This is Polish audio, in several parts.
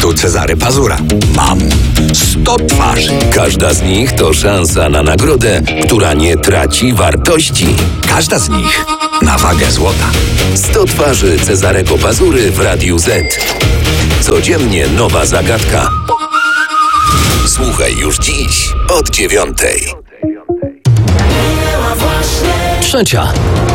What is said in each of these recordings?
Tu Cezary Pazura. Mam 100 twarzy. Każda z nich to szansa na nagrodę, która nie traci wartości. Każda z nich na wagę złota. 100 twarzy Cezarego Pazury w Radiu Z. Codziennie nowa zagadka. Słuchaj już dziś od 9:00. 3:00.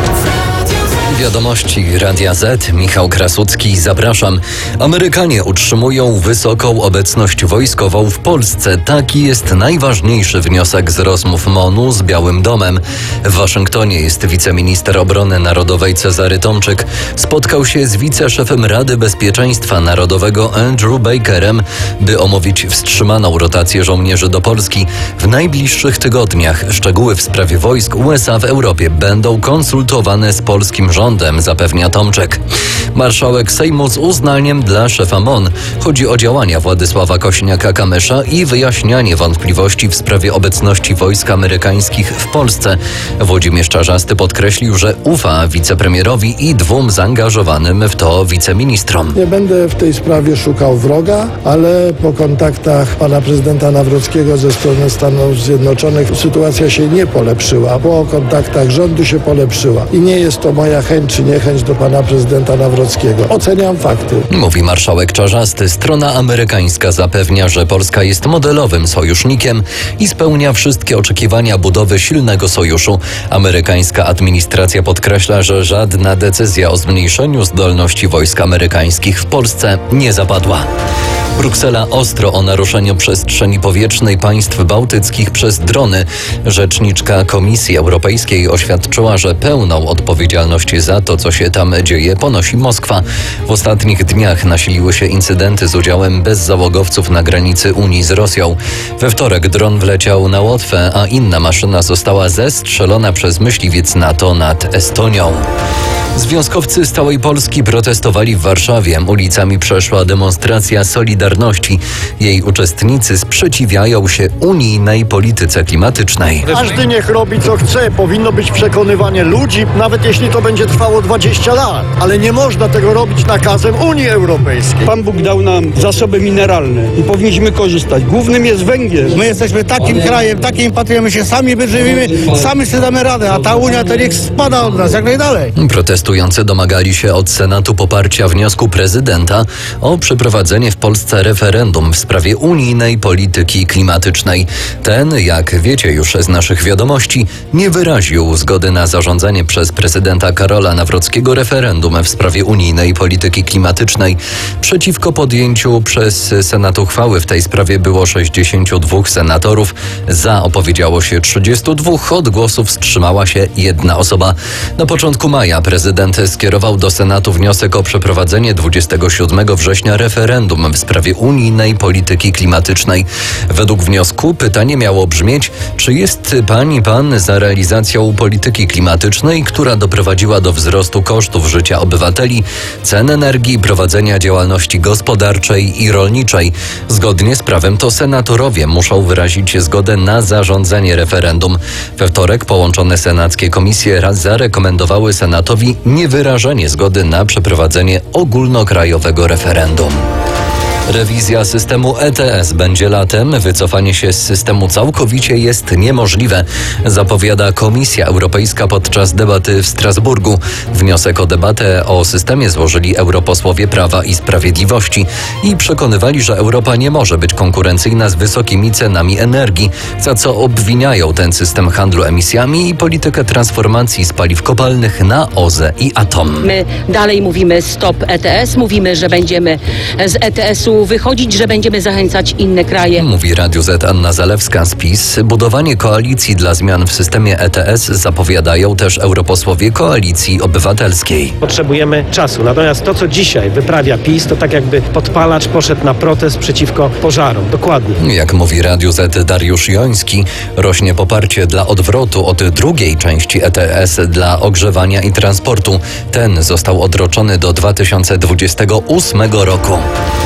Wiadomości Radia Z. Michał Krasucki, zapraszam. Amerykanie utrzymują wysoką obecność wojskową w Polsce. Taki jest najważniejszy wniosek z rozmów MON-u z Białym Domem. W Waszyngtonie jest wiceminister obrony narodowej Cezary Tomczyk. Spotkał się z wiceszefem Rady Bezpieczeństwa Narodowego Andrew Bakerem, by omówić wstrzymaną rotację żołnierzy do Polski. W najbliższych tygodniach szczegóły w sprawie wojsk USA w Europie będą konsultowane z polskim rządem, zapewnia Tomczyk. Marszałek Sejmu z uznaniem dla szefa MON. Chodzi o działania Władysława Kosiniaka-Kamysza i wyjaśnianie wątpliwości w sprawie obecności wojsk amerykańskich w Polsce. Włodzimierz Czarzasty podkreślił, że ufa wicepremierowi i 2 zaangażowanym w to wiceministrom. Nie będę w tej sprawie szukał wroga, ale po kontaktach pana prezydenta Nawrockiego ze strony Stanów Zjednoczonych sytuacja się nie polepszyła. Po kontaktach rządu się polepszyła. I nie jest to moja chęć czy niechęć do pana prezydenta Nawrockiego. Oceniam fakty. Mówi marszałek Czarzasty. Strona amerykańska zapewnia, że Polska jest modelowym sojusznikiem i spełnia wszystkie oczekiwania budowy silnego sojuszu. Amerykańska administracja podkreśla, że żadna decyzja o zmniejszeniu zdolności wojsk amerykańskich w Polsce nie zapadła. Bruksela ostro o naruszeniu przestrzeni powietrznej państw bałtyckich przez drony. Rzeczniczka Komisji Europejskiej oświadczyła, że pełną odpowiedzialność za to, co się tam dzieje, ponosi Moskwa. W ostatnich dniach nasiliły się incydenty z udziałem bezzałogowców na granicy Unii z Rosją. We wtorek dron wleciał na Łotwę, a inna maszyna została zestrzelona przez myśliwiec NATO nad Estonią. Związkowcy z całej Polski protestowali w Warszawie. Ulicami przeszła demonstracja Solidarności. Jej uczestnicy sprzeciwiają się unijnej polityce klimatycznej. Każdy niech robi co chce. Powinno być przekonywanie ludzi, nawet jeśli to będzie trwało 20 lat. Ale nie można tego robić nakazem Unii Europejskiej. Pan Bóg dał nam zasoby mineralne i powinniśmy korzystać. Głównym jest węgiel. My jesteśmy takim krajem, takim patriotami, się sami wyżywimy, sami sobie damy radę, a ta Unia to niech spada od nas jak najdalej. Protestujący domagali się od Senatu poparcia wniosku prezydenta o przeprowadzenie w Polsce referendum w sprawie unijnej polityki klimatycznej. Ten, jak wiecie już z naszych wiadomości, nie wyraził zgody na zarządzanie przez prezydenta Karola Nawrockiego referendum w sprawie unijnej polityki klimatycznej. Przeciwko podjęciu przez Senat uchwały w tej sprawie było 62 senatorów. Za opowiedziało się 32, od głosów wstrzymała się 1 osoba. Na początku maja prezydent skierował do Senatu wniosek o przeprowadzenie 27 września referendum w sprawie unijnej polityki klimatycznej. Według wniosku pytanie miało brzmieć, czy jest pan za realizacją polityki klimatycznej, która doprowadziła do wzrostu kosztów życia obywateli, cen energii, prowadzenia działalności gospodarczej i rolniczej. Zgodnie z prawem to senatorowie muszą wyrazić zgodę na zarządzenie referendum. We wtorek połączone senackie komisje zarekomendowały Senatowi niewyrażenie zgody na przeprowadzenie ogólnokrajowego referendum. Rewizja systemu ETS będzie latem. Wycofanie się z systemu całkowicie jest niemożliwe, zapowiada Komisja Europejska podczas debaty w Strasburgu. Wniosek o debatę o systemie złożyli europosłowie Prawa i Sprawiedliwości i przekonywali, że Europa nie może być konkurencyjna z wysokimi cenami energii, za co obwiniają ten system handlu emisjami i politykę transformacji z paliw kopalnych na OZE i atom. My dalej mówimy stop ETS, mówimy, że będziemy z ETS-u wychodzić, że będziemy zachęcać inne kraje. Mówi Radiu Z Anna Zalewska z PiS. Budowanie koalicji dla zmian w systemie ETS zapowiadają też europosłowie Koalicji Obywatelskiej. Potrzebujemy czasu. Natomiast to, co dzisiaj wyprawia PiS, to tak jakby podpalacz poszedł na protest przeciwko pożarom. Dokładnie. Jak mówi Radiu Z Dariusz Joński, rośnie poparcie dla odwrotu od drugiej części ETS dla ogrzewania i transportu. Ten został odroczony do 2028 roku.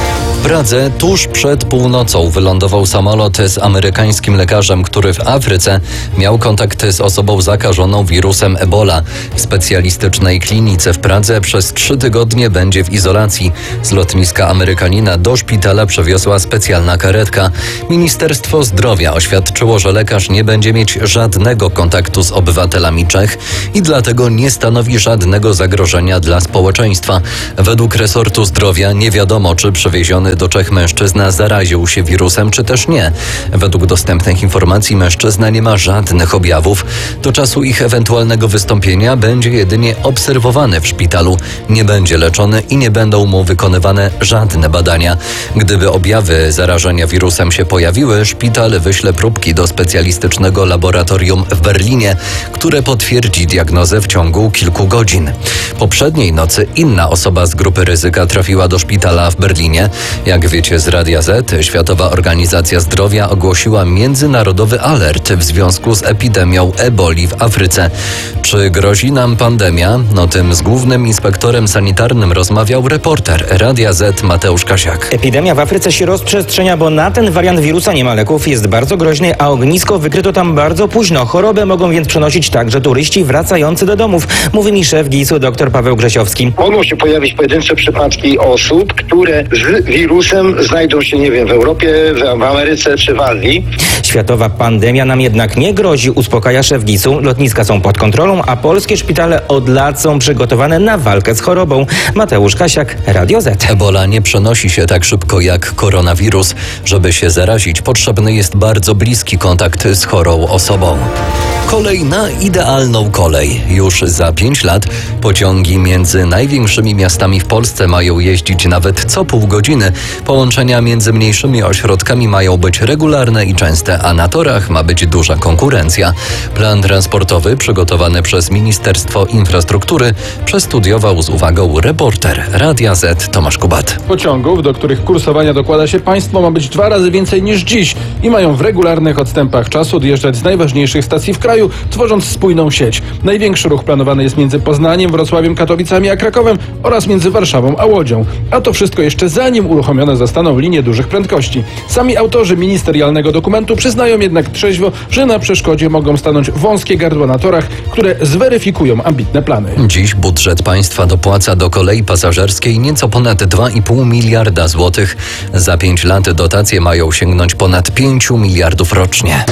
Pradze tuż przed północą wylądował samolot z amerykańskim lekarzem, który w Afryce miał kontakty z osobą zakażoną wirusem Ebola. W specjalistycznej klinice w Pradze przez 3 tygodnie będzie w izolacji. Z lotniska Amerykanina do szpitala przewiozła specjalna karetka. Ministerstwo Zdrowia oświadczyło, że lekarz nie będzie mieć żadnego kontaktu z obywatelami Czech i dlatego nie stanowi żadnego zagrożenia dla społeczeństwa. Według resortu zdrowia nie wiadomo, czy przewieziony do Czech mężczyzna zaraził się wirusem, czy też nie. Według dostępnych informacji mężczyzna nie ma żadnych objawów. Do czasu ich ewentualnego wystąpienia będzie jedynie obserwowany w szpitalu. Nie będzie leczony i nie będą mu wykonywane żadne badania. Gdyby objawy zarażenia wirusem się pojawiły, szpital wyśle próbki do specjalistycznego laboratorium w Berlinie, które potwierdzi diagnozę w ciągu kilku godzin. Poprzedniej nocy inna osoba z grupy ryzyka trafiła do szpitala w Berlinie. Jak wiecie z Radia Z, Światowa Organizacja Zdrowia ogłosiła międzynarodowy alert w związku z epidemią eboli w Afryce. Czy grozi nam pandemia? O tym z głównym inspektorem sanitarnym rozmawiał reporter Radia Z Mateusz Kasiak. Epidemia w Afryce się rozprzestrzenia, bo na ten wariant wirusa nie ma leków, jest bardzo groźny, a ognisko wykryto tam bardzo późno. Chorobę mogą więc przenosić także turyści wracający do domów, mówi mi szef GIS-u dr Paweł Grzesiowski. Mogą się pojawić pojedyncze przypadki osób, które z wirusem znajdą się, nie wiem, w Europie, w Ameryce czy w Azji. Światowa pandemia nam jednak nie grozi, uspokaja szef GIS-u. Lotniska są pod kontrolą, a polskie szpitale od lat są przygotowane na walkę z chorobą. Mateusz Kasiak, Radio Z. Ebola nie przenosi się tak szybko jak koronawirus. Żeby się zarazić, potrzebny jest bardzo bliski kontakt z chorą osobą. Kolej na idealną kolej. Już za 5 lat pociągi między największymi miastami w Polsce mają jeździć nawet co pół godziny. Połączenia między mniejszymi ośrodkami mają być regularne i częste, a na torach ma być duża konkurencja. Plan transportowy przygotowany przez Ministerstwo Infrastruktury przestudiował z uwagą reporter Radia Z Tomasz Kubat. Pociągów, do których kursowania dokłada się państwo, ma być 2 razy więcej niż dziś i mają w regularnych odstępach czasu odjeżdżać z najważniejszych stacji w kraju, tworząc spójną sieć. Największy ruch planowany jest między Poznaniem, Wrocławiem, Katowicami a Krakowem oraz między Warszawą a Łodzią. A to wszystko jeszcze zanim uruchomione zostaną linie dużych prędkości. Sami autorzy ministerialnego dokumentu przyznają jednak trzeźwo, że na przeszkodzie mogą stanąć wąskie gardła na torach, które zweryfikują ambitne plany. Dziś budżet państwa dopłaca do kolei pasażerskiej nieco ponad 2,5 miliarda złotych. Za 5 lat dotacje mają sięgnąć ponad 5 miliardów rocznie.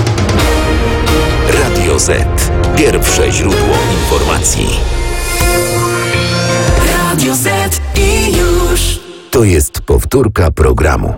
Radio Z. Pierwsze źródło informacji. Radio Z i już. To jest powtórka programu.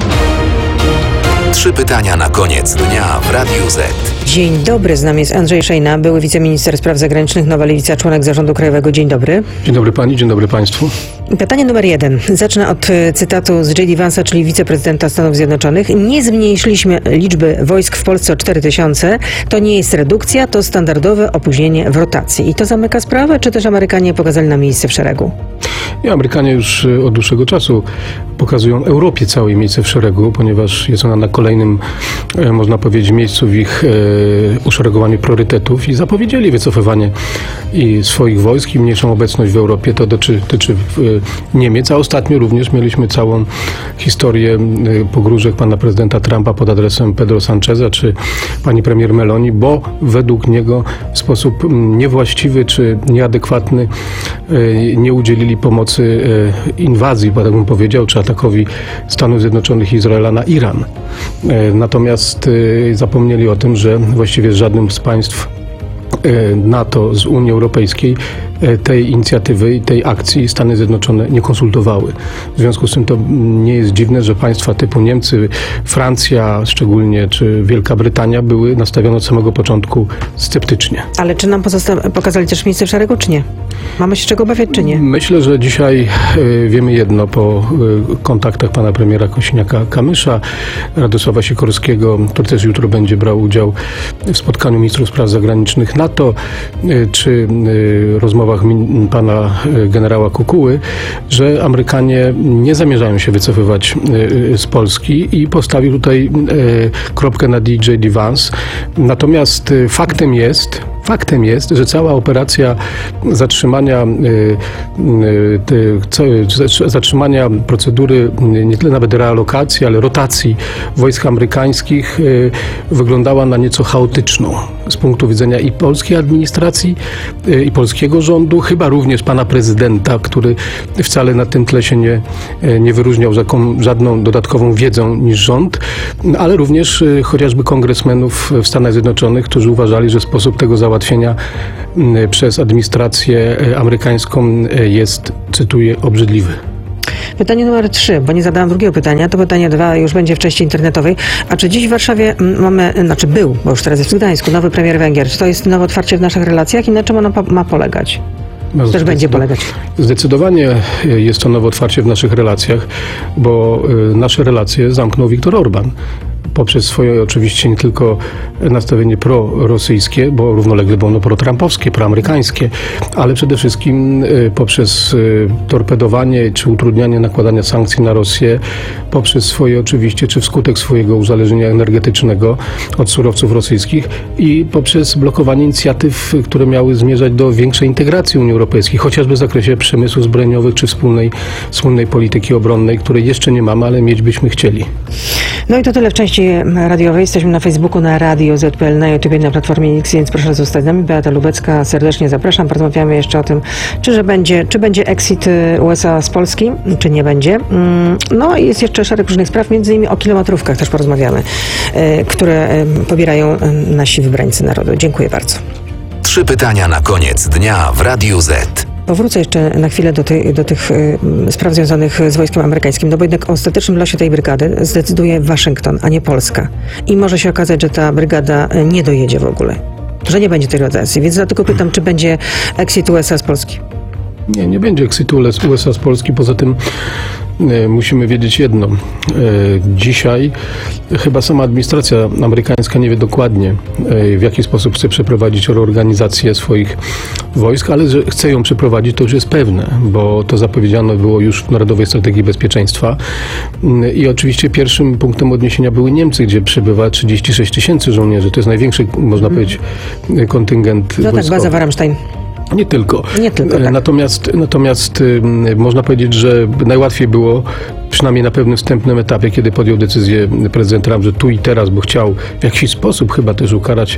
3 pytania na koniec dnia w Radiu Z. Dzień dobry, z nami jest Andrzej Szejna, były wiceminister spraw zagranicznych, Nowa Lewica, członek zarządu krajowego. Dzień dobry. Dzień dobry pani, dzień dobry państwu. Pytanie numer 1. Zacznę od cytatu z J.D. Vance'a, czyli wiceprezydenta Stanów Zjednoczonych. Nie zmniejszyliśmy liczby wojsk w Polsce o 4000. To nie jest redukcja, to standardowe opóźnienie w rotacji. I to zamyka sprawę, czy też Amerykanie pokazali nam miejsce w szeregu? Nie, Amerykanie już od dłuższego czasu pokazują Europie całe miejsce w szeregu, ponieważ jest ona na kolejnym, można powiedzieć, miejscu w ich uszeregowaniu priorytetów i zapowiedzieli wycofywanie i swoich wojsk i mniejszą obecność w Europie. To dotyczy Niemiec, a ostatnio również mieliśmy całą historię pogróżek pana prezydenta Trumpa pod adresem Pedro Sancheza czy pani premier Meloni, bo według niego w sposób niewłaściwy czy nieadekwatny nie udzielili pomocy inwazji, tak bym powiedział, czy atakowi Stanów Zjednoczonych i Izraela na Iran. Natomiast zapomnieli o tym, że właściwie z żadnym z państw NATO, z Unii Europejskiej tej inicjatywy i tej akcji Stany Zjednoczone nie konsultowały. W związku z tym to nie jest dziwne, że państwa typu Niemcy, Francja szczególnie, czy Wielka Brytania były nastawione od samego początku sceptycznie. Ale czy nam pokazali też miejsce w szeregu, czy nie? Mamy się czego obawiać, czy nie? Myślę, że dzisiaj wiemy jedno po kontaktach pana premiera Kosiniaka-Kamysza, Radosława Sikorskiego, który też jutro będzie brał udział w spotkaniu ministrów spraw zagranicznych NATO, czy rozmowach pana generała Kukuły, że Amerykanie nie zamierzają się wycofywać z Polski i postawił tutaj kropkę na J.D. Vance. Natomiast faktem jest, Faktem jest, że cała operacja zatrzymania procedury nie tyle nawet realokacji, ale rotacji wojsk amerykańskich wyglądała na nieco chaotyczną z punktu widzenia i polskiej administracji, i polskiego rządu, chyba również pana prezydenta, który wcale na tym tle się nie wyróżniał żadną dodatkową wiedzą niż rząd, ale również chociażby kongresmenów w Stanach Zjednoczonych, którzy uważali, że sposób tego załatwienia przez administrację amerykańską jest, cytuję, obrzydliwy. Pytanie numer 3, bo nie zadałam drugiego pytania, to pytanie 2 już będzie w części internetowej. A czy dziś w Warszawie był, bo już teraz jest w Gdańsku, nowy premier Węgier? Czy to jest nowe otwarcie w naszych relacjach i na czym ono ma polegać? Też będzie polegać. Zdecydowanie jest to nowe otwarcie w naszych relacjach, bo nasze relacje zamknął Viktor Orban. Poprzez swoje oczywiście nie tylko nastawienie prorosyjskie, bo równolegle było ono pro-trumpowskie, proamerykańskie, ale przede wszystkim poprzez torpedowanie czy utrudnianie nakładania sankcji na Rosję, poprzez swoje oczywiście, czy wskutek swojego uzależnienia energetycznego od surowców rosyjskich i poprzez blokowanie inicjatyw, które miały zmierzać do większej integracji Unii Europejskiej, chociażby w zakresie przemysłów zbrojeniowych czy wspólnej polityki obronnej, której jeszcze nie mamy, ale mieć byśmy chcieli. No i to tyle w części radiowej. Jesteśmy na Facebooku, na Radio Z.pl, na YouTube, na Platformie X, więc proszę zostać z nami. Beata Lubecka, serdecznie zapraszam. Porozmawiamy jeszcze o tym, czy będzie exit USA z Polski, czy nie będzie. No i jest jeszcze szereg różnych spraw, między innymi o kilometrówkach też porozmawiamy, które pobierają nasi wybrańcy narodu. Dziękuję bardzo. 3 pytania na koniec dnia w Radiu Z. Powrócę jeszcze na chwilę do tych spraw związanych z wojskiem amerykańskim, no bo jednak o ostatecznym losie tej brygady zdecyduje Waszyngton, a nie Polska. I może się okazać, że ta brygada nie dojedzie w ogóle, że nie będzie tej rotacji. Więc dlatego pytam, czy będzie exit USA z Polski? Nie będzie exitu USA z Polski. Poza tym musimy wiedzieć jedno. Dzisiaj chyba sama administracja amerykańska nie wie dokładnie, w jaki sposób chce przeprowadzić reorganizację swoich wojsk, ale że chce ją przeprowadzić, to już jest pewne, bo to zapowiedziano było już w Narodowej Strategii Bezpieczeństwa. I oczywiście pierwszym punktem odniesienia były Niemcy, gdzie przybywa 36 000 żołnierzy. To jest największy, można powiedzieć, kontyngent wojskowy. Tak, baza Ramstein. Nie tylko. Tak. Natomiast można powiedzieć, że najłatwiej było, przynajmniej na pewnym wstępnym etapie, kiedy podjął decyzję prezydent Trump, że tu i teraz, bo chciał w jakiś sposób chyba też ukarać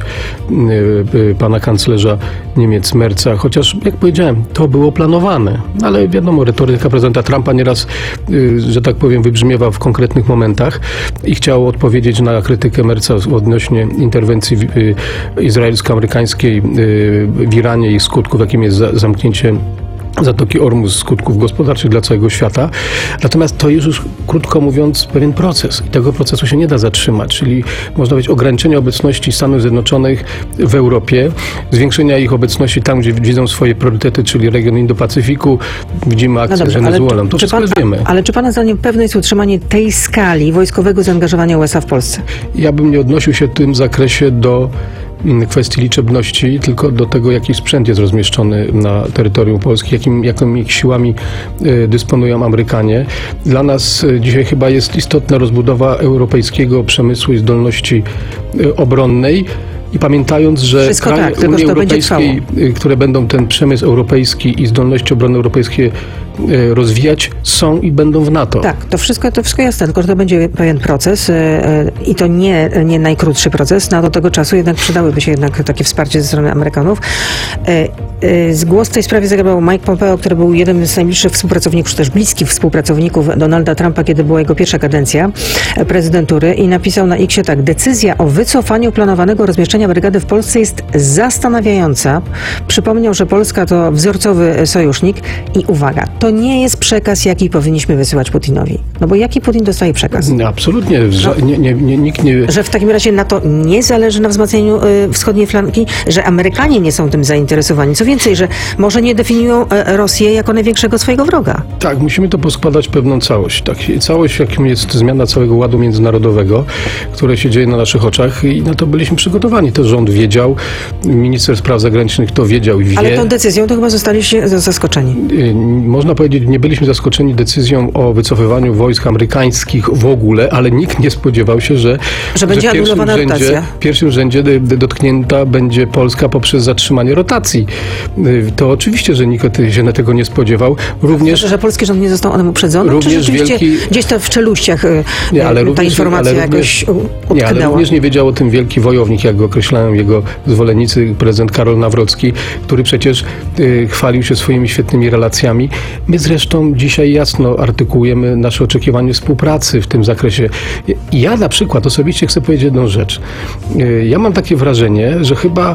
pana kanclerza Niemiec Merza, chociaż jak powiedziałem, to było planowane. Ale wiadomo, retoryka prezydenta Trumpa nieraz, że tak powiem, wybrzmiewa w konkretnych momentach i chciał odpowiedzieć na krytykę Merza odnośnie interwencji izraelsko-amerykańskiej w Iranie i skutków, jakim jest zamknięcie Zatoki Ormus, skutków gospodarczych dla całego świata. Natomiast to jest już, krótko mówiąc, pewien proces i tego procesu się nie da zatrzymać, czyli można powiedzieć ograniczenie obecności Stanów Zjednoczonych w Europie, zwiększenia ich obecności tam, gdzie widzą swoje priorytety, czyli region Indo-Pacyfiku, widzimy akcję z Wenezuelą. To wszystko wiemy. Ale czy pana zdaniem pewne jest utrzymanie tej skali wojskowego zaangażowania USA w Polsce? Ja bym nie odnosił się w tym zakresie do kwestii liczebności, tylko do tego, jaki sprzęt jest rozmieszczony na terytorium Polski, jakimi siłami dysponują Amerykanie. Dla nas dzisiaj chyba jest istotna rozbudowa europejskiego przemysłu i zdolności obronnej. I pamiętając, że kraje Unii Europejskiej, które będą ten przemysł europejski i zdolności obronne europejskie rozwijać, są i będą w NATO. Tak, to wszystko jasne, tylko że to będzie pewien proces i to nie najkrótszy proces. Do tego czasu jednak przydałyby się jednak takie wsparcie ze strony Amerykanów. Głos w tej sprawie zagrał Mike Pompeo, który był jednym z najbliższych współpracowników, czy też bliskich współpracowników Donalda Trumpa, kiedy była jego pierwsza kadencja prezydentury i napisał na X-ie tak: decyzja o wycofaniu planowanego rozmieszczenia brygady w Polsce jest zastanawiająca. Przypomniał, że Polska to wzorcowy sojusznik i uwaga, to nie jest przekaz, jaki powinniśmy wysyłać Putinowi. No bo jaki Putin dostaje przekaz? Absolutnie. Nikt nie... Że w takim razie NATO nie zależy na wzmacnianiu wschodniej flanki, że Amerykanie nie są tym zainteresowani. Co więcej, że może nie definiują Rosję jako największego swojego wroga. Tak, musimy to poskładać pewną całość. Tak, całość, jakim jest zmiana całego ładu międzynarodowego, które się dzieje na naszych oczach i na to byliśmy przygotowani. To rząd wiedział, minister spraw zagranicznych to wiedział i wie. Ale tą decyzją to chyba zostaliście zaskoczeni. Można można powiedzieć, nie byliśmy zaskoczeni decyzją o wycofywaniu wojsk amerykańskich w ogóle, ale nikt nie spodziewał się, że będzie anulowana rotacja. W pierwszym rzędzie dotknięta będzie Polska poprzez zatrzymanie rotacji. To oczywiście, że nikt się na tego nie spodziewał. Również, że polski rząd nie został on uprzedzony? Czy rzeczywiście gdzieś to w czeluściach ta informacja jakoś utknęła? Nie, ale również nie wiedział o tym wielki wojownik, jak go określają jego zwolennicy, prezydent Karol Nawrocki, który przecież chwalił się swoimi świetnymi relacjami. My zresztą dzisiaj jasno artykułujemy nasze oczekiwanie współpracy w tym zakresie. Ja na przykład osobiście chcę powiedzieć jedną rzecz. Ja mam takie wrażenie, że chyba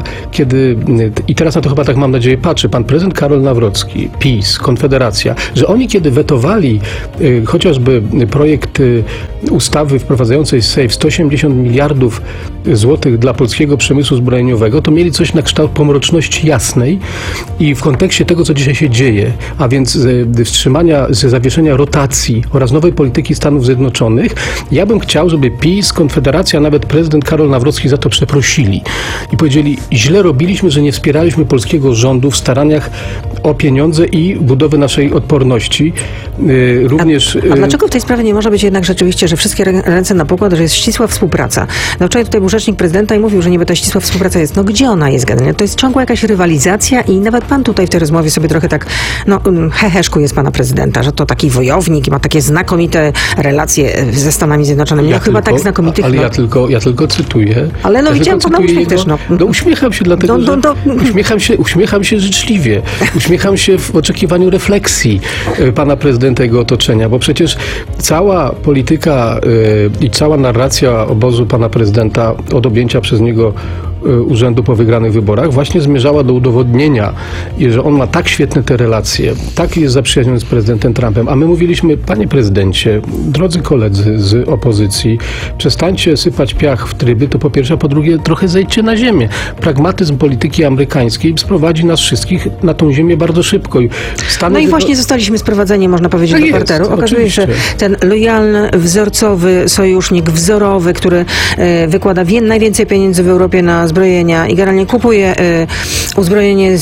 i teraz na to chyba tak mam nadzieję patrzy, pan prezydent Karol Nawrocki, PiS, Konfederacja, że oni kiedy wetowali chociażby projekt ustawy wprowadzającej SAFE 180 miliardów złotych dla polskiego przemysłu zbrojeniowego, to mieli coś na kształt pomroczności jasnej i w kontekście tego, co dzisiaj się dzieje, a więc zawieszenia rotacji oraz nowej polityki Stanów Zjednoczonych, ja bym chciał, żeby PiS, Konfederacja, nawet prezydent Karol Nawrocki za to przeprosili i powiedzieli, źle robiliśmy, że nie wspieraliśmy polskiego rządu w staraniach o pieniądze i budowę naszej odporności. Również... A dlaczego w tej sprawie nie może być jednak rzeczywiście, że wszystkie ręce na pokład, że jest ścisła współpraca? No wczoraj tutaj był rzecznik prezydenta i mówił, że niby ta ścisła współpraca jest. No gdzie ona jest generalnie? To jest ciągła jakaś rywalizacja i nawet pan tutaj w tej rozmowie sobie trochę tak, heheszku jest pana prezydenta, że to taki wojownik i ma takie znakomite relacje ze Stanami Zjednoczonymi. Tak znakomitych. Ale ja tylko cytuję. Ale widziałem pana uśmiech też. Uśmiecham się dlatego, że uśmiecham się życzliwie. Uśmiecham się w oczekiwaniu refleksji pana prezydenta i jego otoczenia, bo przecież cała polityka i cała narracja obozu pana prezydenta od objęcia przez niego urzędu po wygranych wyborach właśnie zmierzała do udowodnienia, że on ma tak świetne te relacje, tak jest zaprzyjaźniony z prezydentem Trumpem, a my mówiliśmy, panie prezydencie, drodzy koledzy z opozycji, przestańcie sypać piach w tryby, to po pierwsze, a po drugie trochę zejdźcie na ziemię. Pragmatyzm polityki amerykańskiej sprowadzi nas wszystkich na tą ziemię bardzo szybko. Właśnie zostaliśmy sprowadzeni, można powiedzieć, do parteru. Okazuje się, że ten lojalny, wzorcowy sojusznik, wzorowy, który wykłada najwięcej pieniędzy w Europie na zbrojenia i generalnie kupuje uzbrojenie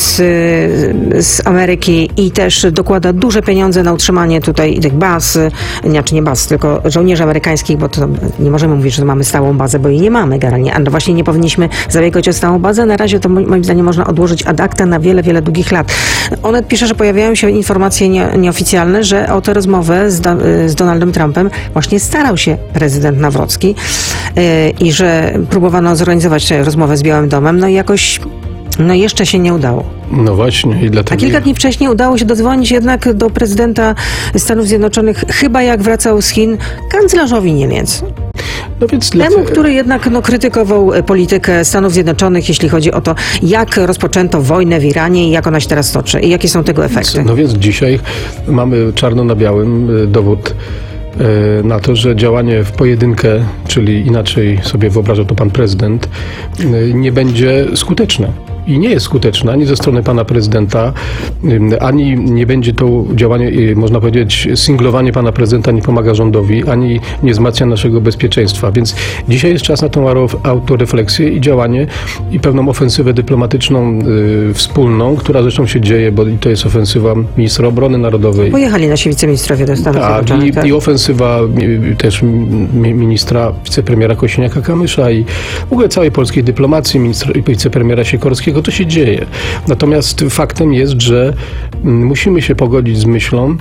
z Ameryki i też dokłada duże pieniądze na utrzymanie tutaj tych baz, nie baz, tylko żołnierzy amerykańskich, bo to nie możemy mówić, że mamy stałą bazę, bo jej nie mamy generalnie, a właśnie nie powinniśmy zabiegać o stałą bazę. Na razie to moim zdaniem można odłożyć ad acta na wiele, wiele długich lat. Onet pisze, że pojawiają się informacje nieoficjalne, że o tę rozmowę z Donaldem Trumpem właśnie starał się prezydent Nawrocki i że próbowano zorganizować rozmowę z Białym Domem, i jakoś jeszcze się nie udało. No właśnie. I dlatego... A kilka dni wcześniej udało się dodzwonić jednak do prezydenta Stanów Zjednoczonych, chyba jak wracał z Chin, kanclerzowi Niemiec. Temu, który jednak krytykował politykę Stanów Zjednoczonych, jeśli chodzi o to, jak rozpoczęto wojnę w Iranie i jak ona się teraz toczy i jakie są tego efekty. No więc dzisiaj mamy czarno na białym dowód na to, że działanie w pojedynkę, czyli inaczej sobie wyobrażał to pan prezydent, nie będzie skuteczne. I nie jest skuteczne ani ze strony pana prezydenta, ani nie będzie to działanie, można powiedzieć, singlowanie pana prezydenta nie pomaga rządowi, ani nie wzmacnia naszego bezpieczeństwa. Więc dzisiaj jest czas na tą autorefleksję i działanie i pewną ofensywę dyplomatyczną wspólną, która zresztą się dzieje, bo to jest ofensywa ministra obrony narodowej. Pojechali nasi wiceministrowie do Stanów Zjednoczonych. I ofensywa też ministra, wicepremiera Kosiniaka-Kamysza i w ogóle całej polskiej dyplomacji, wicepremiera Sikorskiego. To się dzieje. Natomiast faktem jest, że musimy się pogodzić z myślą,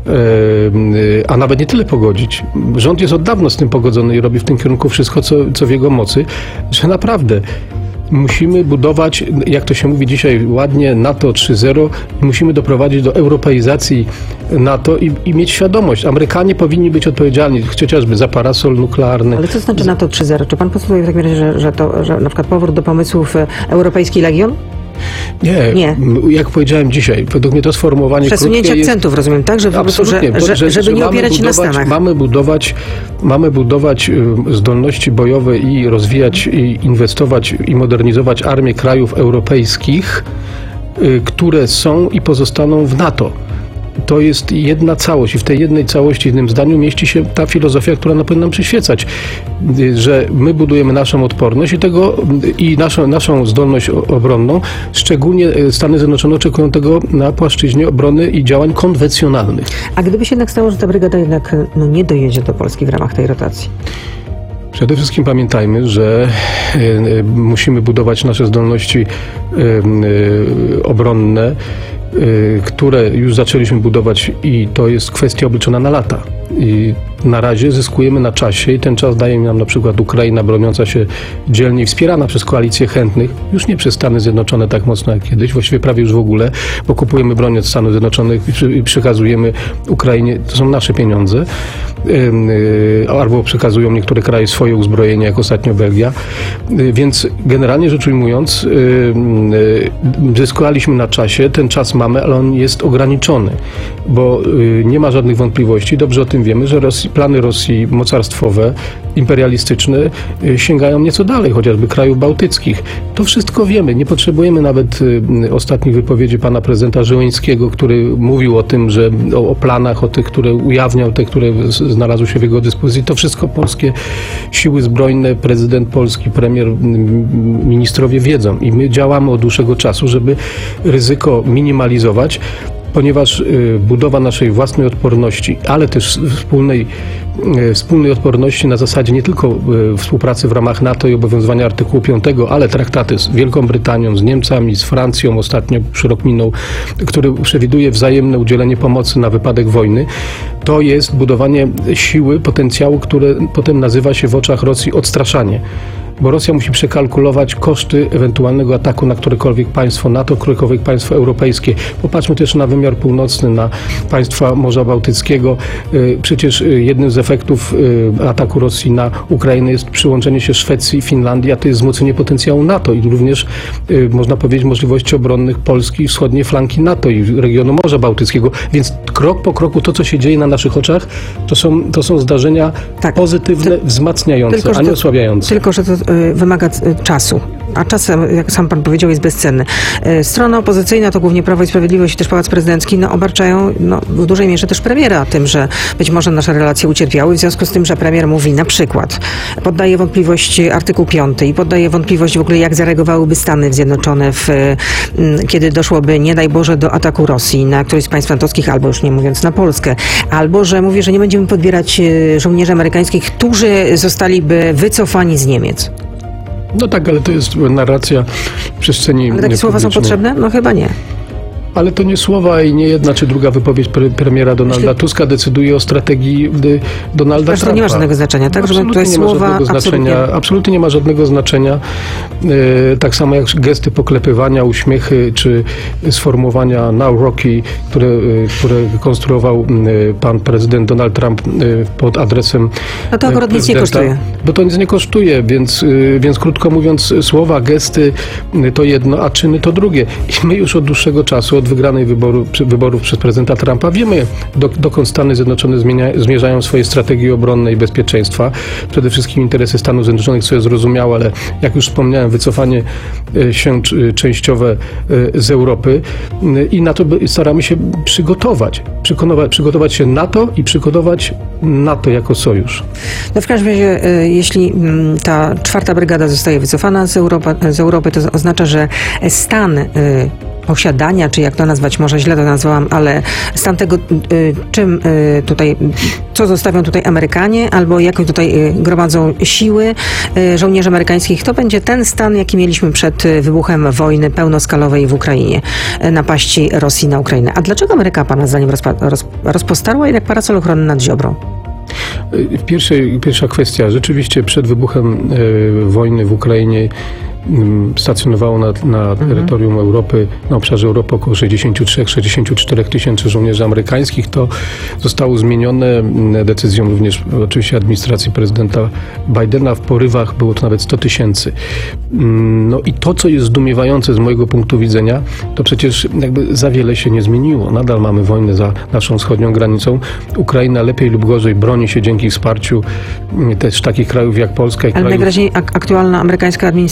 a nawet nie tyle pogodzić. Rząd jest od dawna z tym pogodzony i robi w tym kierunku wszystko, co w jego mocy, że naprawdę musimy budować, jak to się mówi dzisiaj ładnie, NATO 3.0 i musimy doprowadzić do europeizacji NATO i mieć świadomość. Amerykanie powinni być odpowiedzialni chociażby za parasol nuklearny. Ale co znaczy NATO 3.0? Czy pan postuluje w takim razie, że na przykład powrót do pomysłów Europejski Legion? Nie. Jak powiedziałem dzisiaj, według mnie to sformułowanie przesunięcie akcentów, rozumiem, tak? Żeby nie opierać się na Stanach. Mamy budować zdolności bojowe i rozwijać, i inwestować, i modernizować armię krajów europejskich, które są i pozostaną w NATO. to jest jedna całość i w tej jednej całości, jednym zdaniu mieści się ta filozofia, która powinna nam przyświecać, że my budujemy naszą odporność i naszą zdolność obronną, szczególnie Stany Zjednoczone oczekują tego na płaszczyźnie obrony i działań konwencjonalnych. A gdyby się jednak stało, że ta brygada jednak nie dojedzie do Polski w ramach tej rotacji? Przede wszystkim pamiętajmy, że musimy budować nasze zdolności obronne, które już zaczęliśmy budować i to jest kwestia obliczona na lata. I na razie zyskujemy na czasie i ten czas daje nam na przykład Ukraina broniąca się dzielnie i wspierana przez koalicję chętnych, już nie przez Stany Zjednoczone tak mocno jak kiedyś, właściwie prawie już w ogóle, bo kupujemy broń od Stanów Zjednoczonych i przekazujemy Ukrainie, to są nasze pieniądze, albo przekazują niektóre kraje swoje uzbrojenie, jak ostatnio Belgia. Więc generalnie rzecz ujmując, zyskaliśmy na czasie, ten czas mamy, ale on jest ograniczony, bo nie ma żadnych wątpliwości, dobrze o tym wiemy, że plany Rosji mocarstwowe, imperialistyczne sięgają nieco dalej, chociażby krajów bałtyckich. To wszystko wiemy. Nie potrzebujemy nawet ostatnich wypowiedzi pana prezydenta Żeleńskiego, który mówił o tym, że o planach, o tych, które ujawniał, te, które znalazły się w jego dyspozycji. To wszystko polskie siły zbrojne, prezydent polski, premier, ministrowie wiedzą i my działamy od dłuższego czasu, żeby ryzyko minimalizować, ponieważ budowa naszej własnej odporności, ale też wspólnej odporności na zasadzie nie tylko współpracy w ramach NATO i obowiązywania artykułu 5, ale traktaty z Wielką Brytanią, z Niemcami, z Francją, ostatnio rok minął, który przewiduje wzajemne udzielenie pomocy na wypadek wojny, to jest budowanie siły, potencjału, które potem nazywa się w oczach Rosji odstraszanie. Bo Rosja musi przekalkulować koszty ewentualnego ataku na którekolwiek państwo NATO, którekolwiek państwo europejskie. Popatrzmy też na wymiar północny, na państwa Morza Bałtyckiego. Przecież jednym z efektów ataku Rosji na Ukrainę jest przyłączenie się Szwecji i Finlandii, a to jest wzmocnienie potencjału NATO i również, można powiedzieć, możliwości obronnych Polski i wschodniej flanki NATO i regionu Morza Bałtyckiego. Więc krok po kroku to, co się dzieje na naszych oczach, to są zdarzenia pozytywne, wzmacniające, a nie osłabiające. Tylko, że to wymaga czasu. A czas, jak sam pan powiedział, jest bezcenny. Strona opozycyjna, to głównie Prawo i Sprawiedliwość i też Pałac Prezydencki, obarczają w dużej mierze też premiera tym, że być może nasze relacje ucierpiały, w związku z tym, że premier mówi na przykład, poddaje wątpliwość artykuł 5 i poddaje wątpliwość w ogóle, jak zareagowałyby Stany Zjednoczone, kiedy doszłoby, nie daj Boże, do ataku Rosji na któryś z państw natowskich, albo już nie mówiąc na Polskę, albo że mówi, że nie będziemy podbierać żołnierzy amerykańskich, którzy zostaliby wycofani z Niemiec. No tak, ale to jest narracja w przestrzeni. Ale takie słowa są potrzebne? No chyba nie. Ale to nie słowa i nie jedna czy druga wypowiedź premiera Donalda Tuska decyduje o strategii Donalda Trumpa. To nie ma żadnego znaczenia, tak? Żeby tutaj słowa absolutnie nie ma żadnego znaczenia. Tak samo jak gesty poklepywania, uśmiechy czy sformułowania Now Rocky, które konstruował pan prezydent Donald Trump pod adresem no to akurat nic nie kosztuje. Bo to nic nie kosztuje, więc krótko mówiąc, słowa, gesty to jedno, a czyny to drugie. I my już od dłuższego czasu, od wygranej wyborów przez prezydenta Trumpa wiemy, dokąd Stany Zjednoczone zmierzają swoje strategie obronne i bezpieczeństwa. Przede wszystkim interesy Stanów Zjednoczonych, co jest zrozumiałe, ale jak już wspomniałem, wycofanie się częściowe z Europy i na to staramy się przygotować się na to i przygotować NATO jako sojusz. No w każdym razie, jeśli ta 4. brygada zostaje wycofana z Europy, to oznacza, że stan posiadania, czy jak to nazwać, może źle to nazwałam, ale stan tego, co zostawią tutaj Amerykanie, albo jakie tutaj gromadzą siły żołnierzy amerykańskich, to będzie ten stan, jaki mieliśmy przed wybuchem wojny pełnoskalowej w Ukrainie, napaści Rosji na Ukrainę. A dlaczego Ameryka, pana zdaniem, rozpostarła jednak parasol ochronny nad Ziobrą? Pierwsza kwestia. Rzeczywiście przed wybuchem wojny w Ukrainie stacjonowało na terytorium Europy, na obszarze Europy około 63-64 tysięcy żołnierzy amerykańskich. To zostało zmienione decyzją również oczywiście administracji prezydenta Bidena. W porywach było to nawet 100 tysięcy. No i to, co jest zdumiewające z mojego punktu widzenia, to przecież jakby za wiele się nie zmieniło. Nadal mamy wojnę za naszą wschodnią granicą. Ukraina lepiej lub gorzej broni się dzięki wsparciu też takich krajów jak Polska. Ale najwyraźniej aktualna amerykańska administracja ma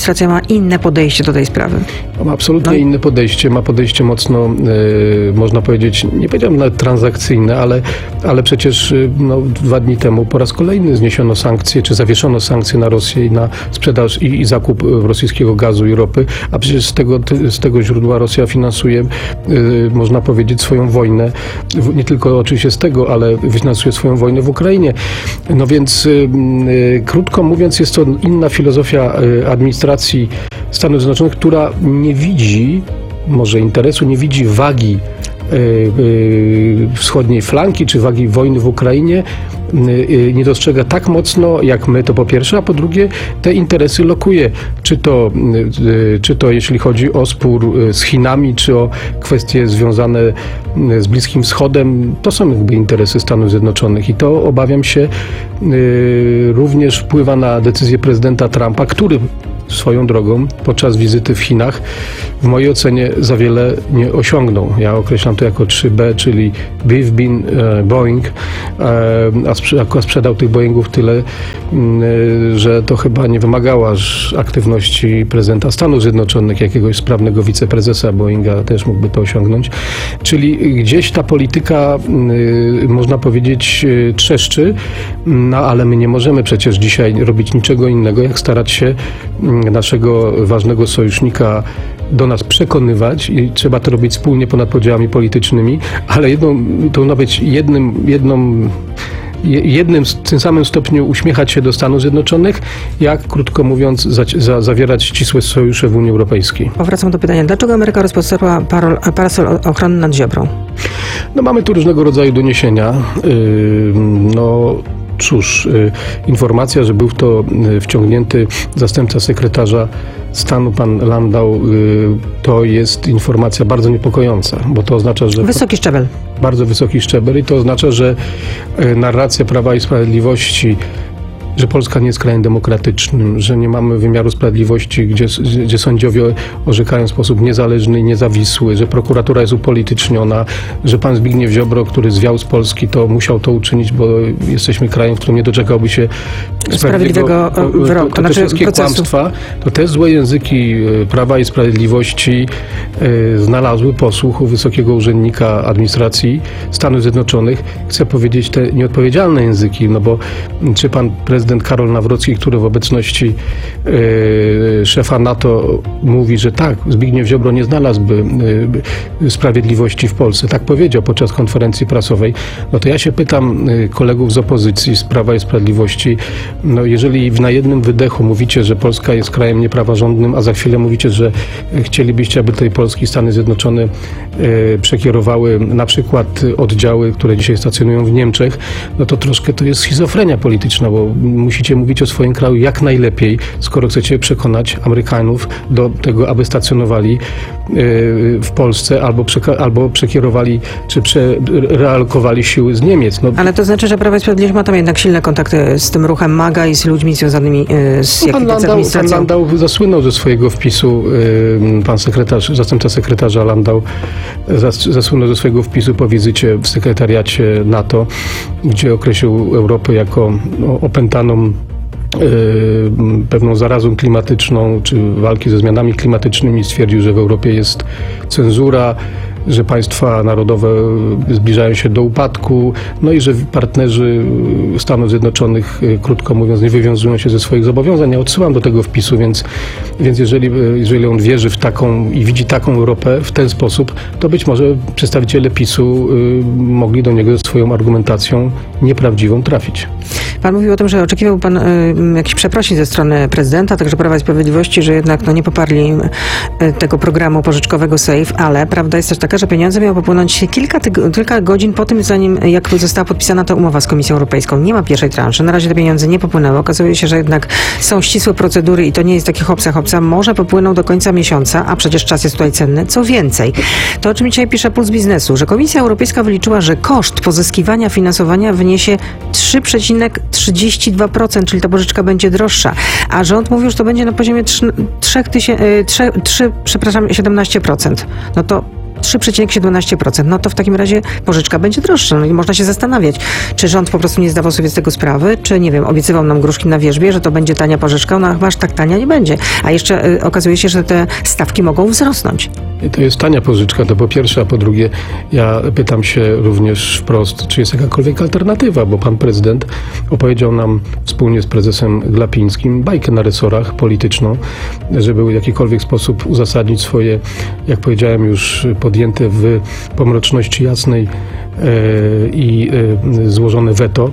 inne podejście do tej sprawy. Ma absolutnie inne podejście. Ma podejście mocno, można powiedzieć, nie powiedziałem nawet transakcyjne, ale przecież 2 dni temu po raz kolejny zniesiono sankcje, czy zawieszono sankcje na Rosję i na sprzedaż i zakup rosyjskiego gazu i ropy, a przecież z tego źródła Rosja finansuje, można powiedzieć, swoją wojnę. Nie tylko oczywiście z tego, ale finansuje swoją wojnę w Ukrainie. No więc krótko mówiąc, jest to inna filozofia administracji Stanów Zjednoczonych, która nie widzi może interesu, nie widzi wagi wschodniej flanki, czy wagi wojny w Ukrainie, nie dostrzega tak mocno jak my, to po pierwsze, a po drugie te interesy lokuje. Czy to jeśli chodzi o spór z Chinami, czy o kwestie związane z Bliskim Wschodem, to są jakby interesy Stanów Zjednoczonych i to, obawiam się, również wpływa na decyzję prezydenta Trumpa, który swoją drogą podczas wizyty w Chinach w mojej ocenie za wiele nie osiągnął. Ja określam to jako 3B, czyli We've been Boeing, a sprzedał tych Boeingów tyle, że to chyba nie wymagało aż aktywności prezydenta Stanów Zjednoczonych, jakiegoś sprawnego wiceprezesa Boeinga też mógłby to osiągnąć. Czyli gdzieś ta polityka, można powiedzieć, trzeszczy, ale my nie możemy przecież dzisiaj robić niczego innego, jak starać się naszego ważnego sojusznika do nas przekonywać i trzeba to robić wspólnie ponad podziałami politycznymi, ale to ma być jednym w tym samym stopniu uśmiechać się do Stanów Zjednoczonych, jak, krótko mówiąc, zawierać ścisłe sojusze w Unii Europejskiej. Powracam do pytania, dlaczego Ameryka rozpoczęła parasol ochrony nad Ziobrą? Mamy tu różnego rodzaju doniesienia. Cóż, informacja, że był w to wciągnięty zastępca sekretarza stanu, pan Landau, to jest informacja bardzo niepokojąca, bo to oznacza, że... Wysoki szczebel. Bardzo wysoki szczebel i to oznacza, że narracja Prawa i Sprawiedliwości, że Polska nie jest krajem demokratycznym, że nie mamy wymiaru sprawiedliwości, gdzie sędziowie orzekają w sposób niezależny i niezawisły, że prokuratura jest upolityczniona, że pan Zbigniew Ziobro, który zwiał z Polski, to musiał to uczynić, bo jesteśmy krajem, w którym nie doczekałby się sprawiedliwego wyroku. To te wszystkie kłamstwa, to te złe języki Prawa i Sprawiedliwości znalazły posłuch u wysokiego urzędnika administracji Stanów Zjednoczonych. Chcę powiedzieć te nieodpowiedzialne języki, bo czy pan prezydent Karol Nawrocki, który w obecności szefa NATO mówi, że tak, Zbigniew Ziobro nie znalazłby sprawiedliwości w Polsce. Tak powiedział podczas konferencji prasowej. To ja się pytam kolegów z opozycji, z Prawa i Sprawiedliwości, jeżeli na jednym wydechu mówicie, że Polska jest krajem niepraworządnym, a za chwilę mówicie, że chcielibyście, aby tej Polski Stany Zjednoczone przekierowały na przykład oddziały, które dzisiaj stacjonują w Niemczech, to troszkę to jest schizofrenia polityczna, bo musicie mówić o swoim kraju jak najlepiej, skoro chcecie przekonać Amerykanów do tego, aby stacjonowali w Polsce albo przekierowali, czy realokowali siły z Niemiec. Ale to znaczy, że Prawo i Sprawiedliwość ma tam jednak silne kontakty z tym ruchem MAGA i z ludźmi związanymi z administracją. Pan Landau zasłynął ze swojego wpisu, pan zastępca sekretarza Landau zasłynął ze swojego wpisu po wizycie w sekretariacie NATO, gdzie określił Europę jako opętaną pewną zarazą klimatyczną, czy walki ze zmianami klimatycznymi. Stwierdził, że w Europie jest cenzura, że państwa narodowe zbliżają się do upadku, i że partnerzy Stanów Zjednoczonych, krótko mówiąc, nie wywiązują się ze swoich zobowiązań. Ja odsyłam do tego wpisu, więc jeżeli on wierzy w taką i widzi taką Europę w ten sposób, to być może przedstawiciele PiS-u mogli do niego swoją argumentacją nieprawdziwą trafić. Pan mówił o tym, że oczekiwał pan jakichś przeprosin ze strony prezydenta, także Prawa i Sprawiedliwości, że jednak nie poparli tego programu pożyczkowego SAFE, ale prawda jest też taka, że pieniądze miały popłynąć kilka godzin po tym, jak została podpisana ta umowa z Komisją Europejską. Nie ma pierwszej transzy. Na razie te pieniądze nie popłynęły. Okazuje się, że jednak są ścisłe procedury i to nie jest takie hopsa. Może popłyną do końca miesiąca, a przecież czas jest tutaj cenny. Co więcej, to o czym dzisiaj pisze Puls Biznesu, że Komisja Europejska wyliczyła, że koszt pozyskiwania finansowania wyniesie 3,32%, czyli ta pożyczka będzie droższa. A rząd mówił, że to będzie na poziomie 17%. To 3,17%. No to w takim razie pożyczka będzie droższa. No i można się zastanawiać, czy rząd po prostu nie zdawał sobie z tego sprawy, czy nie wiem, obiecywał nam gruszki na wierzbie, że to będzie tania pożyczka, no chyba aż tak tania nie będzie. A jeszcze okazuje się, że te stawki mogą wzrosnąć. To jest tania pożyczka, to po pierwsze, a po drugie ja pytam się również wprost, czy jest jakakolwiek alternatywa, bo pan prezydent opowiedział nam wspólnie z prezesem Glapińskim bajkę na resorach polityczną, żeby w jakikolwiek sposób uzasadnić swoje, jak powiedziałem już, podjęte w pomroczności jasnej i złożone weto.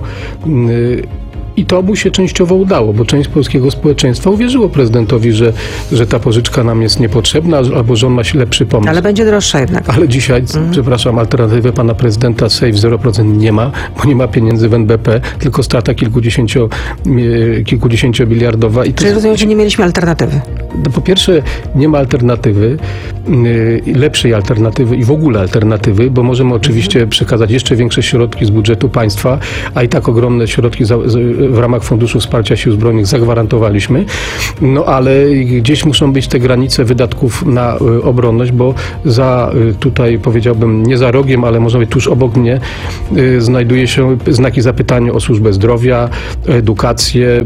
I to mu się częściowo udało, bo część polskiego społeczeństwa uwierzyło prezydentowi, że ta pożyczka nam jest niepotrzebna, albo że on ma lepszy pomysł. Ale będzie droższa jednak. Ale dzisiaj, przepraszam, alternatywy pana prezydenta Safe 0% nie ma, bo nie ma pieniędzy w NBP, tylko strata kilkudziesięciomiliardowa. Czyli rozumiem, że nie mieliśmy alternatywy? No, po pierwsze, nie ma alternatywy, lepszej alternatywy i w ogóle alternatywy, bo możemy oczywiście przekazać jeszcze większe środki z budżetu państwa, a i tak ogromne środki w ramach Funduszu Wsparcia Sił Zbrojnych zagwarantowaliśmy, no ale gdzieś muszą być te granice wydatków na obronność, bo tutaj powiedziałbym nie za rogiem, ale może być tuż obok mnie znajduje się znaki zapytania o służbę zdrowia, edukację,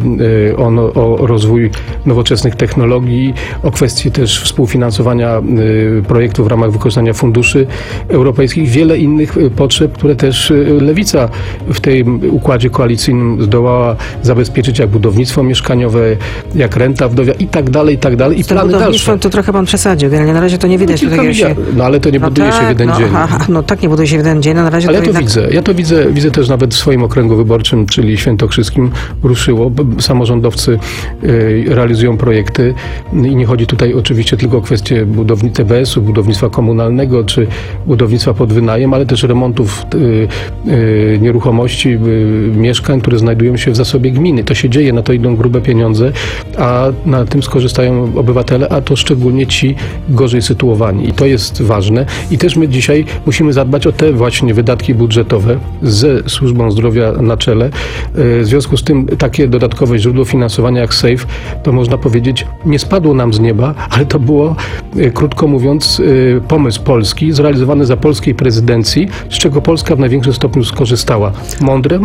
o rozwój nowoczesnych technologii, o kwestie też współfinansowania projektów w ramach wykorzystania funduszy europejskich, wiele innych potrzeb, które też Lewica w tym układzie koalicyjnym zdołała zabezpieczyć, jak budownictwo mieszkaniowe, jak renta wdowia i tak dalej, i tak dalej. I plany dalsze. To trochę pan przesadził. Na razie to nie widać. No ale to nie buduje się w jeden dzień. No tak, nie buduje się w jeden dzień. Na razie ale to widzę. Ja to widzę też nawet w swoim okręgu wyborczym, czyli świętokrzyskim ruszyło. Samorządowcy realizują projekty i nie chodzi tutaj oczywiście tylko o kwestię TBS-u, budownictwa komunalnego, czy budownictwa pod wynajem, ale też remontów nieruchomości, mieszkań, które znajdują się w zasobie gminy. To się dzieje, na to idą grube pieniądze, a na tym skorzystają obywatele, a to szczególnie ci gorzej sytuowani. I to jest ważne. I też my dzisiaj musimy zadbać o te właśnie wydatki budżetowe ze służbą zdrowia na czele. W związku z tym takie dodatkowe źródło finansowania jak SAFE, to można powiedzieć, nie spadło nam z nieba, ale to było, krótko mówiąc, pomysł polski, zrealizowany za polskiej prezydencji, z czego Polska w największym stopniu skorzystała. Mądre.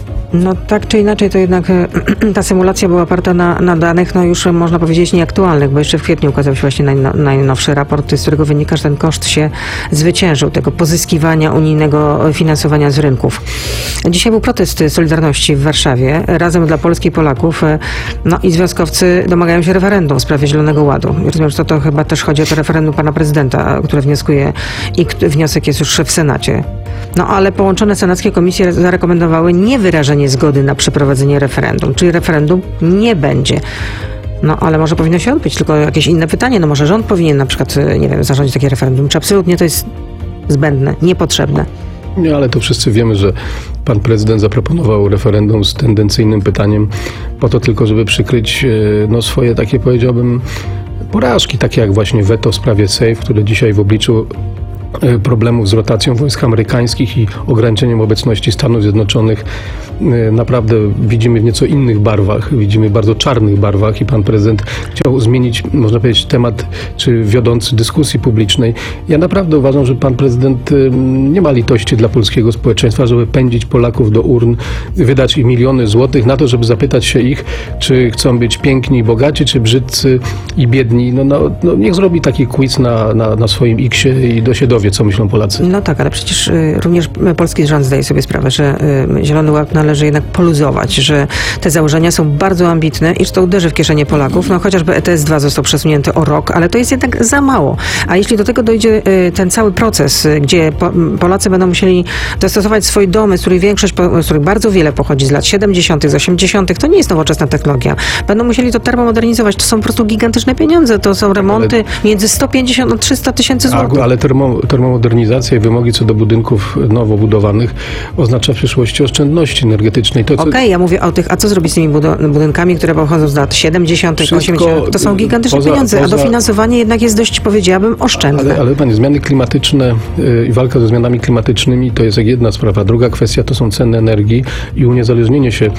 No tak czy inaczej, to jednak ta symulacja była oparta na danych, no już można powiedzieć nieaktualnych, bo jeszcze w kwietniu ukazał się właśnie najnowszy raport, z którego wynika, że ten koszt się zwyciężył, tego pozyskiwania unijnego finansowania z rynków. Dzisiaj był protest Solidarności w Warszawie, Razem dla Polski i Polaków, no i związkowcy domagają się referendum w sprawie Zielonego Ładu. Rozumiem, że to chyba też chodzi o to referendum pana prezydenta, które wnioskuje i wniosek jest już w Senacie. No ale połączone senackie komisje zarekomendowały niewyrażenie zgody na przeprowadzenie referendum, czyli referendum nie będzie. No ale może powinno się odbyć, tylko jakieś inne pytanie, no może rząd powinien na przykład, nie wiem, zarządzić takie referendum, czy absolutnie to jest zbędne, niepotrzebne. Nie, ale to wszyscy wiemy, że pan prezydent zaproponował referendum z tendencyjnym pytaniem po to tylko, żeby przykryć swoje takie, powiedziałbym, porażki, takie jak właśnie weto w sprawie SAFE, które dzisiaj w obliczu problemów z rotacją wojsk amerykańskich i ograniczeniem obecności Stanów Zjednoczonych naprawdę widzimy w nieco innych barwach, widzimy bardzo czarnych barwach i pan prezydent chciał zmienić, można powiedzieć, temat czy wiodący dyskusji publicznej. Ja naprawdę uważam, że pan prezydent nie ma litości dla polskiego społeczeństwa, żeby pędzić Polaków do urn, wydać im miliony złotych na to, żeby zapytać się ich, czy chcą być piękni i bogaci, czy brzydcy i biedni. No niech zrobi taki quiz na swoim X-ie i się dowie, co myślą Polacy. No tak, ale przecież również polski rząd zdaje sobie sprawę, że Zielony Ład należy jednak poluzować, że te założenia są bardzo ambitne i że to uderzy w kieszenie Polaków. No chociażby ETS-2 został przesunięty o rok, ale to jest jednak za mało. A jeśli do tego dojdzie ten cały proces, gdzie Polacy będą musieli dostosować swoje domy, z których większość, z których bardzo wiele pochodzi z lat 70., z 80., to nie jest nowoczesna technologia. Będą musieli to termomodernizować. To są po prostu gigantyczne pieniądze. To są remonty między 150 a 300 tysięcy złotych. Ale termomodernizacja i wymogi co do budynków nowo budowanych oznacza w przyszłości oszczędności energetycznej. Okej, ja mówię o tych, a co zrobić z tymi budynkami, które pochodzą z lat 70., 80., to są gigantyczne pieniądze, a dofinansowanie jednak jest dość, powiedziałabym, oszczędne. Ale panie, zmiany klimatyczne i walka ze zmianami klimatycznymi to jest jedna sprawa. Druga kwestia to są ceny energii i uniezależnienie się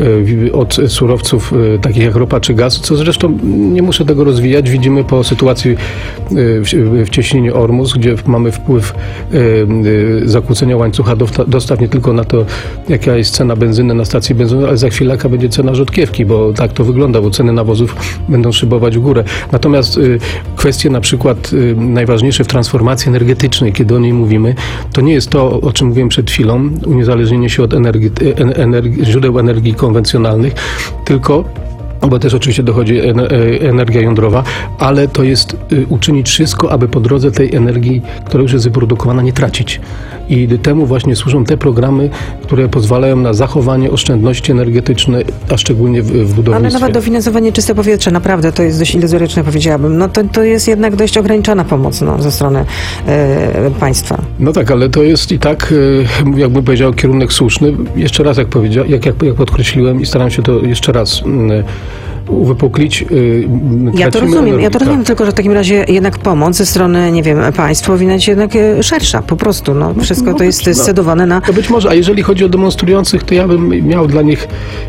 od surowców takich jak ropa czy gaz, co zresztą nie muszę tego rozwijać. Widzimy po sytuacji w cieśninie Ormus, gdzie mamy mamy wpływ zakłócenia łańcucha dostaw nie tylko na to, jaka jest cena benzyny na stacji benzynowej, ale za chwilę jaka będzie cena rzodkiewki, bo tak to wygląda, bo ceny nawozów będą szybować w górę. Natomiast kwestie na przykład najważniejsze w transformacji energetycznej, kiedy o niej mówimy, to nie jest to, o czym mówiłem przed chwilą, uniezależnienie się od źródeł energii konwencjonalnych, tylko bo też oczywiście dochodzi energia jądrowa, ale to jest uczynić wszystko, aby po drodze tej energii, która już jest wyprodukowana, nie tracić. I temu właśnie służą te programy, które pozwalają na zachowanie oszczędności energetycznej, a szczególnie w budownictwie. Ale nawet dofinansowanie czyste powietrze, naprawdę, to jest dość iluzoryczne, powiedziałabym. No to jest jednak dość ograniczona pomoc ze strony państwa. No tak, ale to jest i tak, jakbym powiedział, kierunek słuszny. Jeszcze raz, jak podkreśliłem i staram się to jeszcze raz uwypuklić. Ja to rozumiem, tylko że w takim razie jednak pomoc ze strony, nie wiem, państw powinna być jednak szersza, po prostu. Wszystko to jest scedowane na... To być może, a jeżeli chodzi o demonstrujących, to ja bym miał dla nich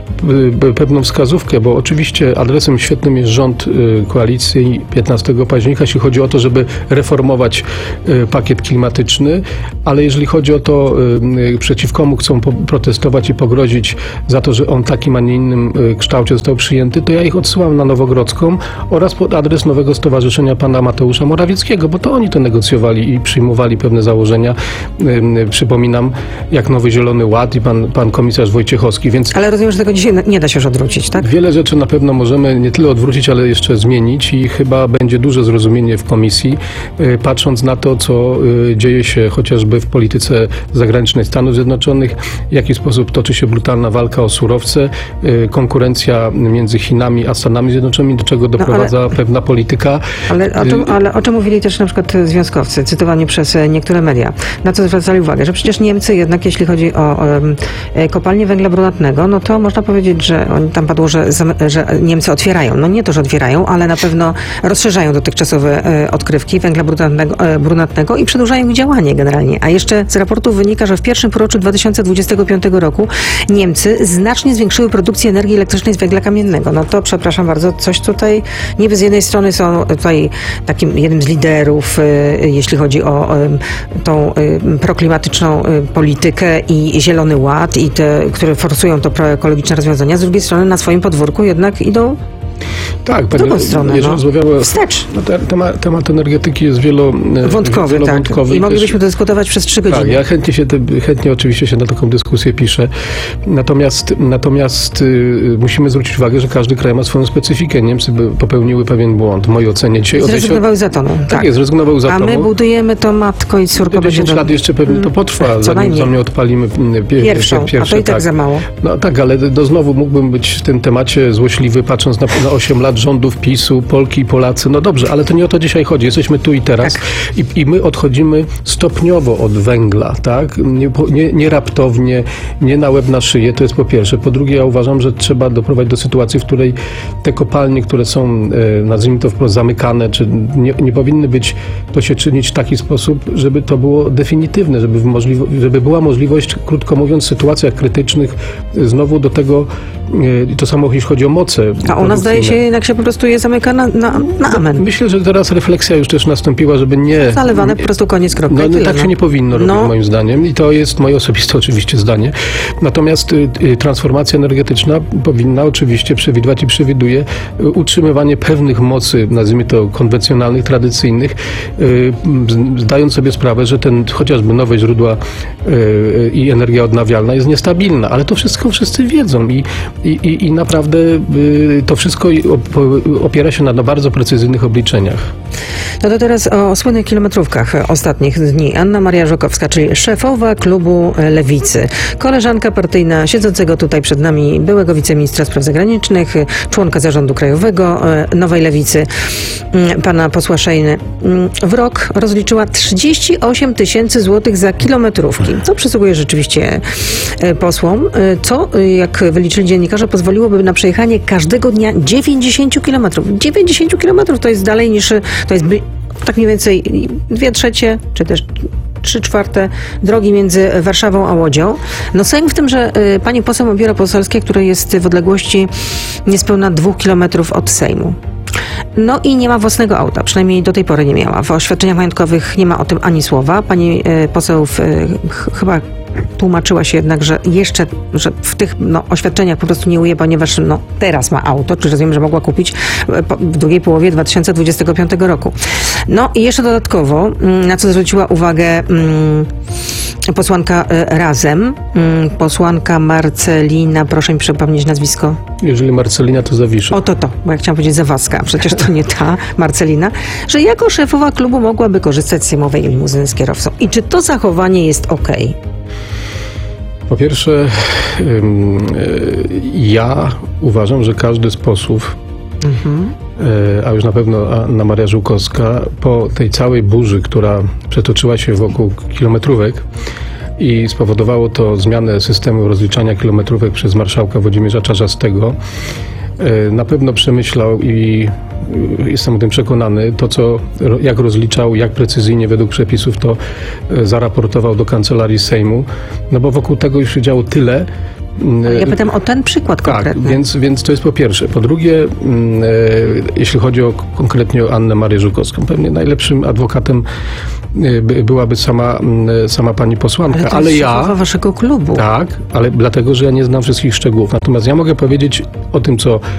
pewną wskazówkę, bo oczywiście adresem świetnym jest rząd koalicji 15 października, jeśli chodzi o to, żeby reformować pakiet klimatyczny, ale jeżeli chodzi o to, przeciw komu chcą protestować i pogrozić za to, że on w takim, a nie innym kształcie został przyjęty, to ja ich odsyłam na Nowogrodzką oraz pod adres nowego stowarzyszenia pana Mateusza Morawieckiego, bo to oni to negocjowali i przyjmowali pewne założenia. Przypominam, jak Nowy Zielony Ład i pan komisarz Wojciechowski, więc... Ale rozumiem, że tego dzisiaj nie da się już odwrócić, tak? Wiele rzeczy na pewno możemy nie tyle odwrócić, ale jeszcze zmienić i chyba będzie duże zrozumienie w komisji, patrząc na to, co dzieje się chociażby w polityce zagranicznej Stanów Zjednoczonych, w jaki sposób toczy się brutalna walka o surowce, konkurencja między Chinami a Stanami Zjednoczonymi, do czego doprowadza pewna polityka. Ale o czym mówili też na przykład związkowcy, cytowani przez niektóre media, na co zwracali uwagę, że przecież Niemcy jednak, jeśli chodzi o kopalnię węgla brunatnego, no to można powiedzieć, że tam padło, że Niemcy otwierają. No nie to, że otwierają, ale na pewno rozszerzają dotychczasowe odkrywki węgla brunatnego i przedłużają ich działanie generalnie. A jeszcze z raportu wynika, że w pierwszym półroczu 2025 roku Niemcy znacznie zwiększyły produkcję energii elektrycznej z węgla kamiennego. No to przepraszam bardzo, coś tutaj niby z jednej strony są tutaj takim jednym z liderów, jeśli chodzi o tą proklimatyczną politykę i Zielony Ład i te, które forsują to proekologiczne rozwiązania, z drugiej strony na swoim podwórku jednak idą tak, w drugą stronę. Wstecz. Temat energetyki jest wątkowy. I moglibyśmy to dyskutować przez 3 godziny. Tak, ja chętnie oczywiście się na taką dyskusję piszę. Natomiast musimy zwrócić uwagę, że każdy kraj ma swoją specyfikę. Niemcy popełniły pewien błąd, w mojej ocenie. Zrezygnowały z atomu. Tak jest, zrezygnowały z atomu. A my budujemy to matko i córko. 10 lat jeszcze pewnie to potrwa, zanim odpalimy pierwszą, a to i tak za mało. No tak, ale znowu mógłbym być w tym temacie złośliwy, patrząc na 8 lat rządów PiS-u, Polki i Polacy. No dobrze, ale to nie o to dzisiaj chodzi. Jesteśmy tu i teraz i my odchodzimy stopniowo od węgla, tak? Nie raptownie, nie na łeb na szyję, to jest po pierwsze. Po drugie, ja uważam, że trzeba doprowadzić do sytuacji, w której te kopalnie, które są, nazwijmy to wprost, zamykane, czy nie powinny być, to się czynić w taki sposób, żeby to było definitywne, żeby była możliwość, krótko mówiąc, w sytuacjach krytycznych znowu do tego, to samo jeśli chodzi o moce. A u nas zdaje się, jednak się po prostu je zamyka na amen. Myślę, że teraz refleksja już też nastąpiła, żeby nie... Zalewane po prostu koniec, kropka. Tak się nie powinno robić, moim zdaniem. I to jest moje osobiste oczywiście zdanie. Natomiast transformacja energetyczna powinna oczywiście przewidywać i przewiduje utrzymywanie pewnych mocy, nazwijmy to konwencjonalnych, tradycyjnych, zdając sobie sprawę, że chociażby nowe źródła i energia odnawialna jest niestabilna. Ale to wszystko wszyscy wiedzą i naprawdę to wszystko opiera się na bardzo precyzyjnych obliczeniach. No to teraz o słynnych kilometrówkach ostatnich dni. Anna Maria Żukowska, czyli szefowa klubu Lewicy. Koleżanka partyjna siedzącego tutaj przed nami byłego wiceministra spraw zagranicznych, członka zarządu krajowego Nowej Lewicy, pana posła Szejny. W rok rozliczyła 38 000 złotych za kilometrówki, co przysługuje rzeczywiście posłom, co, jak wyliczyli dziennikarze, pozwoliłoby na przejechanie każdego dnia 90 kilometrów. 90 kilometrów to jest dalej niż, to jest tak mniej więcej 2/3, czy też 3/4 drogi między Warszawą a Łodzią. No sęk w tym, że pani poseł ma biuro poselskie, które jest w odległości niespełna 2 kilometrów od Sejmu. No i nie ma własnego auta, przynajmniej do tej pory nie miała. W oświadczeniach majątkowych nie ma o tym ani słowa. Pani poseł chyba tłumaczyła się jednak, że jeszcze, że w tych oświadczeniach po prostu nie uje, ponieważ teraz ma auto, czy rozumiem, że mogła kupić w drugiej połowie 2025 roku. No i jeszcze dodatkowo, na co zwróciła uwagę posłanka Razem, posłanka Marcelina, proszę mi przypomnieć nazwisko. Jeżeli Marcelina, to Zawisza. To, bo ja chciałam powiedzieć Zawadzka, a przecież to nie ta Marcelina, że jako szefowa klubu mogłaby korzystać z sejmowej limuzyny z kierowcą. I czy to zachowanie jest okej? Po pierwsze, ja uważam, że każdy z posłów, a już na pewno Anna Maria Żółkowska, po tej całej burzy, która przetoczyła się wokół kilometrówek i spowodowało to zmianę systemu rozliczania kilometrówek przez marszałka Włodzimierza Czarzastego, na pewno przemyślał i jestem o tym przekonany, jak rozliczał, jak precyzyjnie według przepisów to zaraportował do Kancelarii Sejmu, bo wokół tego już się działo tyle. Ja pytam o ten przykład konkretny. Tak, więc to jest po pierwsze. Po drugie, jeśli chodzi konkretnie o Annę Marię Żółkowską, pewnie najlepszym adwokatem byłaby sama pani posłanka. Ale to jest szefowa waszego klubu. Tak, ale dlatego, że ja nie znam wszystkich szczegółów. Natomiast ja mogę powiedzieć o tym, co